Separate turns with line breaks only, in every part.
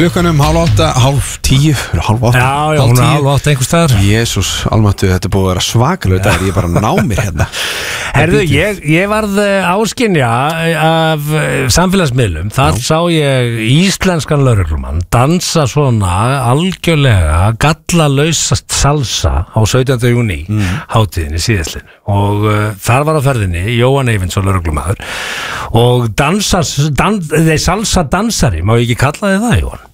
klukkanum 7:30, 7:30, 7:30.
Já, hún 7:30 einhvers staðar.
Jésús, almáttu, þetta er búið að vera svakalega dagur. Ég er bara að ná mér hérna.
Herðu, ég varð áskynja af samfélagsmiðlum. Þar sá ég íslenskan lögreglumann dansa svona algjörlega gallalausast salsa á 17. júní hátíðinni síðastlinu. Og þar var á ferðinni Jóhann Eyvindsson lögreglumaður og þeir salsa dansari, má ég ekki kalla þið það, Jóhann?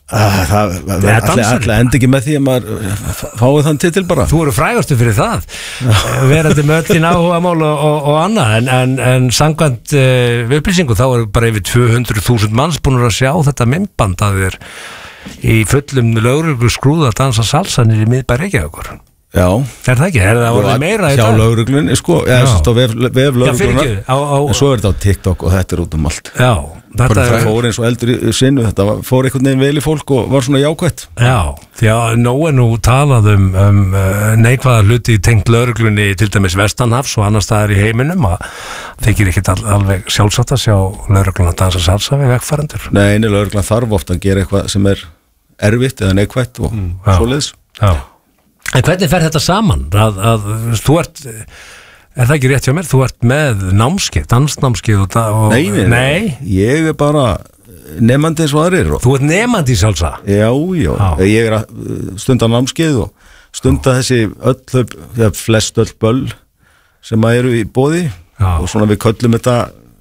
Það endi ekki með því að maður fái þann titil bara.
Þú eru frægastu fyrir það verandi með öll þín áhugamál og annað en samkvæmt upplýsingu þá eru bara yfir 200.000 manns búin að sjá þetta myndband að þér í fullum lögreglu skrúða að dansa salsanir í miðbæ Reykjavíkur.
Já.
Er það ekki? Er það orðið meira í dag?
Hjá lögreglunni, sko, vef lögreglunar, en svo er þetta á TikTok og þetta er út út.
Já.
Þetta fór eins og eldur í sinnu, þetta fór einhvern veginn vel í fólk og var svona jákvætt.
Já, því að nóg er nú talað neikvæða hluti tengt lögreglunni til dæmis vestanhafs og annars staðar í heiminum að þykir ekkit alveg sjálfsagt að sjá lögreglun að dansa salsa við vegfarendur.
Nei, lögreglan þarf ofta að gera eitthvað sem er erfitt eða neikvætt og svoleiðis.
Já. En hvernig fer þetta saman? Að þú ert, er það ekki rétt hjá mér? Þú ert með námskeið, dansnámskeið og
Nei, ég er bara nemandi eins og aðrir.
Þú ert nemandi í salsa?
Já, ég er að stunda námskeið og stunda þessi flest öll böll sem eru í boði og svona við köllum þetta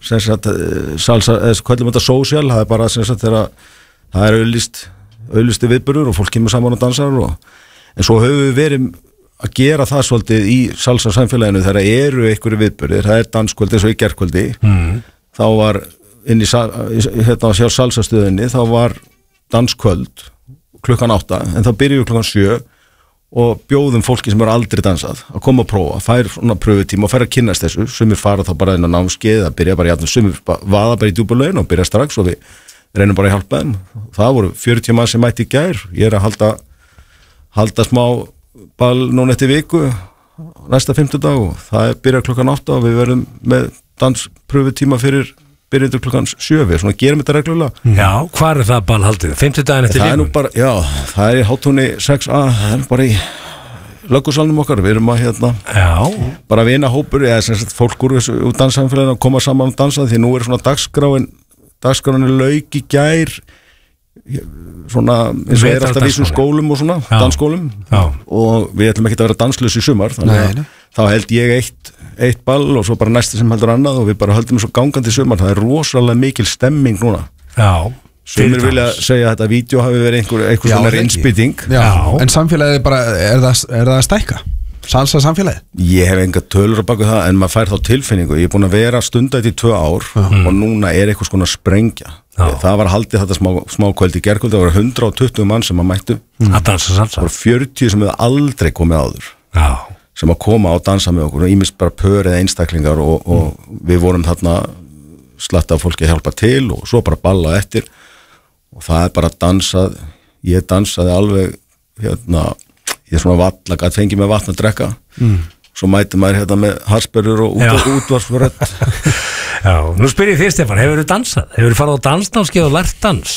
salsa, köllum þetta social, það er bara þegar það er auðlisti viðburður og fólk kemur saman og dansar en svo höfum við verið að gera það svolítið í salsa samfélaginu þegar eru einhverju viðburðir, það er danskvöldi eins og í gærkvöldi, þá var inn í hérna á salsastöðinni, þá var danskvöld klukkan 8, en þá byrjuðu klukkan 7 og bjóðum fólki sem eru aldrei dansað að koma að prófa, fær svona pröfutíma og fær að kynnast þessu, sumir fara þá bara inn á námskeið, það byrja bara sumir vaða bara í djúpa laun og byrja strax og við reynum bara að hjálpa þeim. Það voru 40 mann sem mætti í gær, ég er að halda smá ball núna eftir viku næsta 50 dag og það byrjar klukkan 8 og við verðum með danspröfutíma fyrir byrjundur klukkan 7, við svona gerum þetta reglulega.
Já, hvar er það ball haldið? 50 daginn eftir viku?
Það er í Hátúni 6A, það er bara í löggusalnum okkar, við erum að bara vina hópur, fólk úr danssamfélaginu að koma saman og dansa því nú er svona dagskráin lauk í gær svona eins og er alltaf í svona skólum og svona, dansskólum og við ætlum ekki að vera danslaus í sumar þannig að þá held ég eitt ball og svo bara næsti sem heldur annað og við bara höldum svo gangandi í sumar, það er rosalega mikil stemming núna. Sumir vilja segja að þetta vídeo hafi verið einhver svona innspýting.
En samfélagið bara, er það að stækka? Salsa samfélagið? Ég
hef enga tölur á baku það en maður fær þá tilfinningu, ég er búin að vera stunda þetta í 2 ár og núna er eitthvað svona sprengja. Það var haldið þetta smá kvöld í gærkvöld, það var 120 mann sem að mættu
að dansa salsa.
Það var 40 sem hefði aldrei komið áður sem að koma og dansa með okkur og ímist bara pör eða einstaklingar og við vorum þarna slatta af fólki að hjálpa til og svo bara balla eftir og það er bara dansað, ég dansaði alveg ég svona valla gæti fengið með vatn að drekka svo mæti maður með harsperrur og útvarsföröld.
Já, nú spyr ég þér Stefán, hefur þú dansað? Hefur þú farið á dansnámskeið og lært dans?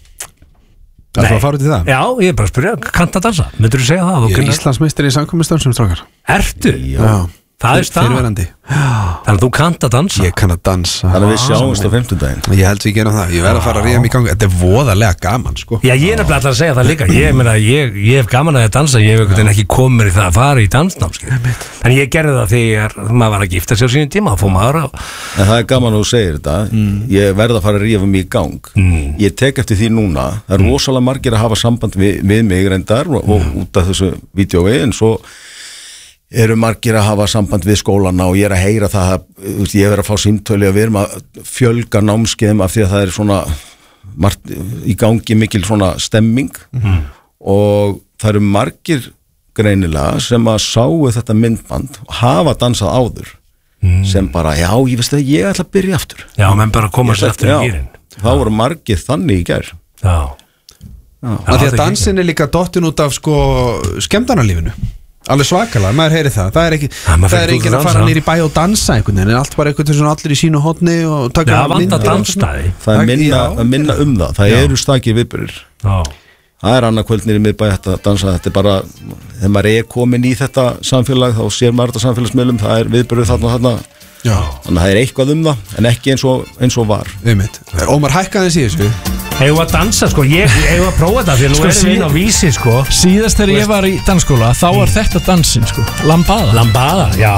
Það er að fara út í það?
Já, ég er bara að spyrja, kanntu að dansa? Myndur þú segja það?
Ég er Íslandsmeistari í samkvæmistönsum strákar.
Ertu?
Já.
Það er staðan. Þannig að þú kannt að dansa.
Ég kann að dansa.
Þannig að við sjáumst á 50 daginn.
Ég held við gerum það. Ég verð að fara að ríða mig í gangi. Þetta er voðalega gaman, sko.
Já, ég er nefnilega alltaf að segja það líka. Ég hef gaman að dansa. Ég hef ekki komið í það að fara í dansnámskeið. En ég gerði það þegar maður var að gifta sig á sínum tíma. Það fór maður á. En það er gaman að þú segir þetta. Ég verð að fara að ríða mig í gang. Ég tek eftir því núna. Það er rosalega margir að hafa samband við mig reyndar og út af þessu vídeói en svo eru margir að hafa samband við skólana og ég er að heyra það að ég er að fá símtölu og við erum að fjölga námskeiðum af því að það er svona margt, í gangi mikil svona stemming og það eru margir greinilega sem að sáu þetta myndband og hafa dansað áður sem bara, já, ég veist að ég ætla að byrja aftur. Já, menn bara koma sér aftur í gýrin.
Það voru margir þannig í gær.
Já.
Því að dansin er líka dottin út af sko skemmtarnalífinu. Alveg svakalega, maður heyri það. Það er enginn að fara nýr í bæ og dansa einhvern veginn, en allt bara einhvern veginn allir í sínu hotni og taka
vanda dansstæði.
Það er minna það. Það eru stakir viðburðir. Það annað kvöld niður í miðbæ þetta að dansa, þetta bara þegar maður komin í þetta samfélag þá sér maður þetta samfélagsmiðlum, það viðburður þarna þannig að það eitthvað það en ekki eins og var.
Ómar, hækkaði þessi þessu
Hefur að dansa sko, hefur að prófa þetta því nú erum við inn á Vísi sko.
Síðast þegar ég var í dansskóla þá var þetta dansin sko, Lambada, já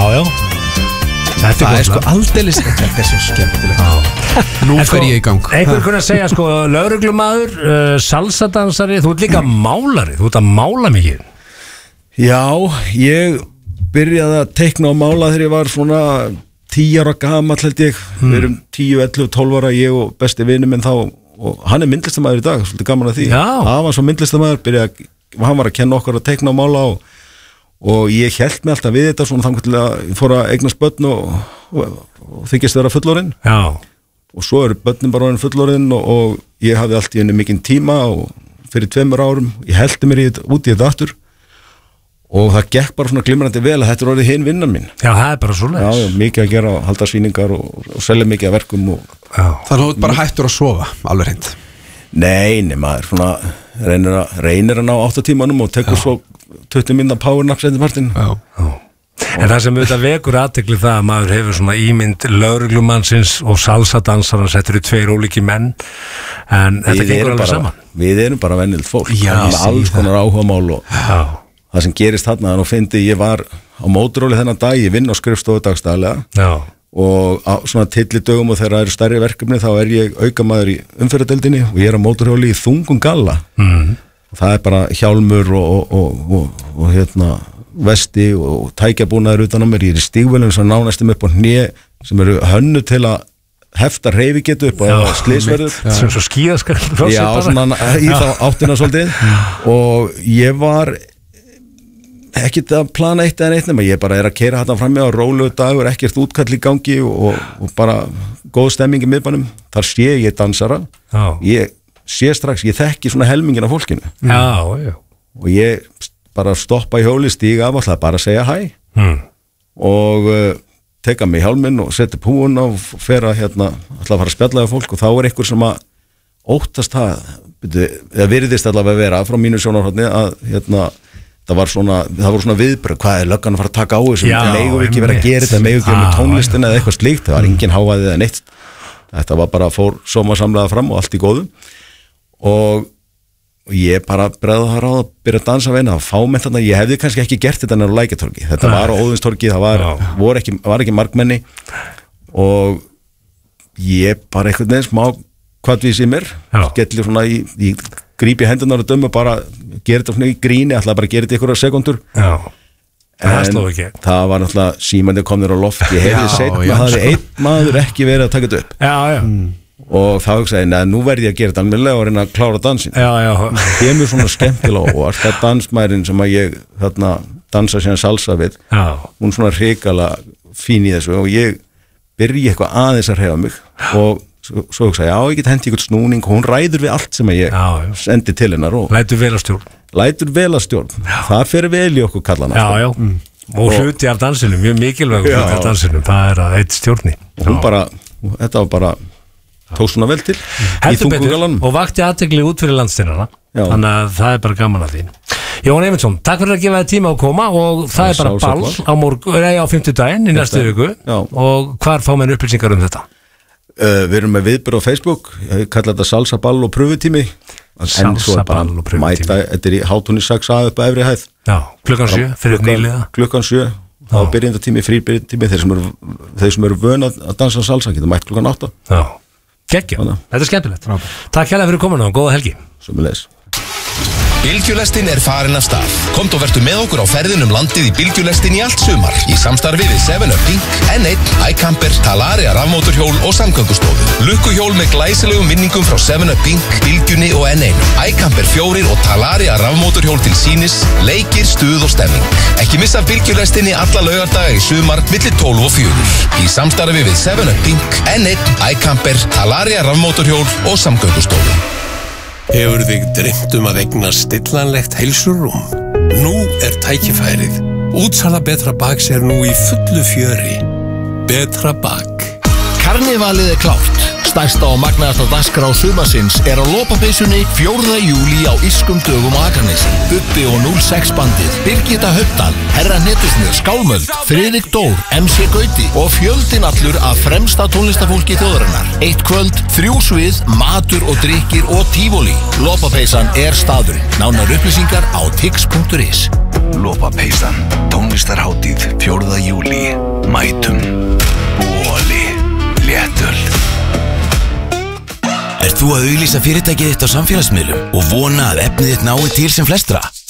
Það sko aldeilis þetta er svo skemmtilegt Nú fer ég í gang
Einhver kunna segja sko, lögreglumaður salsadansari, þú ert líka málari þú ert að mála mikið
Já, ég byrjaði að teikna og mála þegar ég var svona 10 ára gamall held ég við erum 10, 11, 12 ára ég og besti vinur minn þá og hann myndlistamæður í dag, svolítið gaman að því hann var svo myndlistamæður, hann var að kenna okkur að teikna og mála og ég held mig alltaf við þetta svona þannig til að ég fór að eignast börn og þykist vera fullorinn og svo eru börnin bara orðin fullorinn og ég hafði allt í henni mikinn tíma og fyrir 2 árum, ég heldi mér út í þetta aftur og það gekk bara svona glimrandi vel að þetta orðið hinn vinnan mín
Já, það bara svoleiðis
Já, mikið að gera, halda sýningar og selja mikið að verkum
Þannig að þú bara hættur að sofa, alveg hreint
Nei, maður svona reynir að ná 8 tímanum og tekur svo 20 minna powernaps eftir partinn
En það sem auðvitað vekur athygli það að maður hefur svona ímynd lögreglumannsins og salsadansara settur í 2 ólíki menn en þetta gengur alveg saman
Við erum bara vennild fólk alls konar áhugamál og það sem gerist þarna og fyndi ég var á mótorhjóli þennan dag, ég vinn á skrifstofu dagstæðlega og á svona tillidögum og þegar það eru stærri verkefni þá ég aukamaður í umferðardeildinni og ég á mótorhjóli í þungum galla og það bara hjálmur og hérna vesti og tækjabúnaður utan á mér, ég í stígvélum sem nánastum upp á hné sem eru hönnu til að hefta hreyfi getu upp og slysverður
sem svo skíðaskar
Já, svona í þá áttina svolítið og ég var ekkert að plana eitt eða neitt nema ég bara að keyra hérna fram með á rólegur dagur, ekkert útkall í gangi og bara góð stemming í miðbænum þar sé ég dansara ég sé strax, ég þekki svona helmingin af fólkinu og ég bara stoppa í hjóli, stíga af alltaf bara að segja hæ og teka mig í hjálminn og setja púun og fer að alltaf fara að spjalla af fólk og þá einhver sem að óttast það virðist allavega að vera frá mínu sjónarhorni að það voru svona viðbröð, hvað löggan að fara að taka á þessu, megum við ekki vera að gera þetta, megum við ekki vera með tónlistina eða eitthvað slíkt, það var engin hávaðið eða neitt, þetta var bara fór sómasamlega fram og allt í góðu og ég bara bregði það ráð að byrja að dansa veina, það fámennt þarna, ég hefði kannski ekki gert þetta en á Lækjartorgi, þetta var á Óðinstorgi, það var ekki margmenni og ég bara einhvern veginn smá hvaðvísi mér, skellir svona í grípi hendunar og dömu bara gera þetta svona í gríni, alltaf bara gera þetta ykkur á sekundur en það var náttúrulega símandi komnir á loft ég hefði sett að það hefði einn maður ekki verið að taka þetta upp og þá hugsaði ég, nú verði ég að gera þetta almennilega og reyna að klára dansin ég er mjög svona skemmtilega og alltaf dansmærin sem að ég dansa síðan salsa við hún svona hrikalega fín í þessu og ég byrji eitthvað aðeins að hreyfa mig og svo hugsa ég get hendi ykkur snúning hún ræður við allt sem ég sendi til hennar og
lætur vel að stjórn
það fer vel í okkur kallana
og hluti af dansinu, mjög mikilvæg hluti af dansinu, það að eitt stjórni
og hún bara, þetta var bara tók svona vel til í þungugalanum
og vakti athygli út fyrir landsteinana þannig að það bara gaman að því Jón Eymundsson, takk fyrir að gefa þér tíma að koma og það bara ball á 50 daginn í næstu viku og hvar fá menn upplýsingar þetta?
Við erum með viðbyrð á Facebook ég kalla þetta salsa ball og pröfutími en svo er bara mæta þetta í Hátúni 6a upp að efri hæð
klukkan 7 fyrir nýliða
klukkan 7 þá byrjindatími, fríbyrjindatími þeir sem eru vön að dansa salsa geta mætt klukkan 8
Geggjum, þetta er skemmtilegt Takk hérlega fyrir komuna og góða helgi
Sömuleiðis
Bylgjulestin er farin af stað. Komdu og vertu með okkur á ferðin landið í Bylgjulestin í allt sumar. Í samstarfi við 7up Pink, N1, iCamper, Talaria rafmótorhjól og samgöngustofu. Lukkuhjól með glæsilegum vinningum frá 7up Pink, Bylgjunni og N1. iCamper 4 og Talaria rafmótorhjól til sýnis, leikir, stuð og stemming. Ekki missa Bylgjulestinni alla laugardaga í sumar milli 12 og 4. Í samstarfi við 7up Pink, N1, iCamper, Talaria rafmótorhjól og samgöngustofu.
Hefur þig dreymt að eigna stillanlegt heilsurúm? Nú er tækifærið. Útsala Betra Baks er nú í fullu fjöri. Betra Bak.
Karnevalið er klárt. Stærsta og magnaðasta dagskrá sumarsins á lopapeysunni 4. júlí á Írskum dögum á Akranesi. Bubbi og 06 bandið, Birgitta Haupdal, Herra Hnetusmjör, Skálmöld, Friðrik Dór, MC Gauti og fjöldinn allur af fremsta tónlistafólki þjóðarinnar. 1 kvöld, 3 svið, matur og drykkir og tífóli. Lopapeysan staðurinn. Nánar upplýsingar á tix.is.
Lopapeysan, tónlistarhátíð 4. júlí. Mætum. Bóli. Léttöl.
Ert þú að auglýsa fyrirtækið þitt á samfélagsmiðlum og vona að efnið þitt nái til sem flestra?